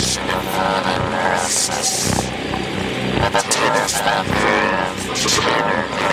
sensation of nervousness that takes them through the